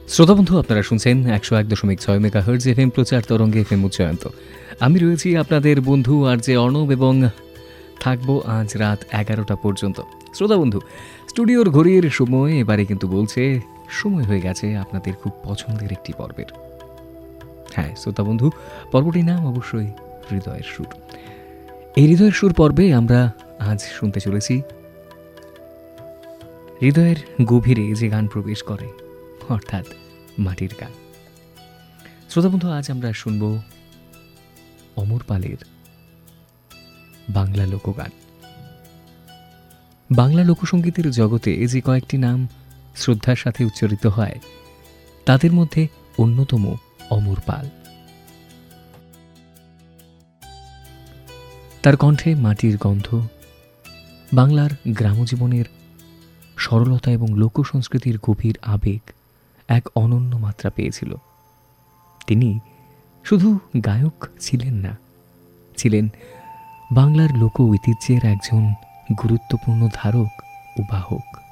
শ্রোতা বন্ধু, আপনারা শুনছেন 101.6 মেগাহার্টজ এফএম প্রচার তরঙ্গে এফএম উচ্চায়ন্ত। আমি রয়েছি আপনাদের বন্ধু আর যে অর্ণব এবং থাকবো আজ রাত 11টা পর্যন্ত। শ্রোতা বন্ধু, স্টুডিওর ঘড়ির সময় এবারে কিন্তু বলছে সময় হয়ে গেছে আপনাদের খুব পছন্দের একটি পর্বের। হ্যাঁ শ্রোতা বন্ধু, পর্বটির নাম অবশ্যই হৃদয়ের সুর। এই হৃদয়ের সুর পর্বে আমরা আজ শুনতে চলেছি হৃদয়ের গভীরে যে গান প্রবেশ করে, অর্থাৎ মাটির গান। শ্রোতা বন্ধু, আজ আমরা শুনব অমর পালের বাংলা লোকগান। বাংলা লোকসঙ্গীতের জগতে যে কয়েকটি নাম শ্রদ্ধার সাথে উচ্চারিত হয়, তাদের মধ্যে অন্যতম অমর পাল। তার কণ্ঠে মাটির গন্ধ, বাংলার গ্রামজীবনের সরলতা এবং লোকসংস্কৃতির গভীর আবেগ এক অনন্য মাত্রা পেয়েছিল। তিনি শুধু গায়ক ছিলেন না, ছিলেন বাংলার লোক ঐতিহ্যের একজন গুরুত্বপূর্ণ ধারক ও বাহক।